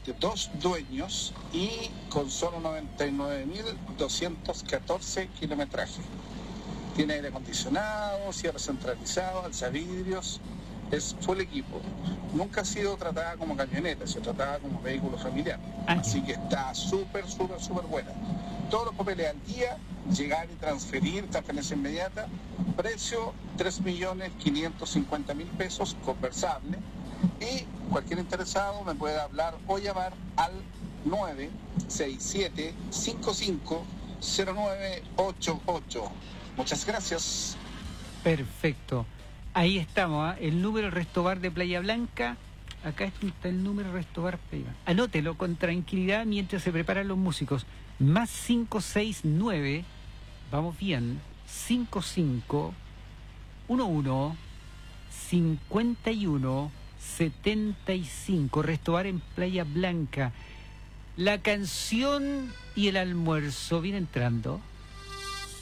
solamente 2 dueños y con solo 99.214 kilometrajes. Tiene aire acondicionado, cierre centralizado, alzavidrios, es full equipo. Nunca ha sido tratada como camioneta, se tratada como vehículo familiar. Así que está súper buena. Todos los papeles al día, llegar y transferir, transferencia inmediata. Precio 3.550.000 pesos, conversable. Y cualquier interesado me puede hablar o llamar al 967-550988. Muchas gracias. Perfecto. Ahí estamos, ¿eh? El número Restobar de Playa Blanca. Acá está el número Restobar Playa Blanca. Anótelo con tranquilidad mientras se preparan los músicos. Más 569, vamos bien, 5511 51 75. Restobar en Playa Blanca. La canción y el almuerzo viene entrando.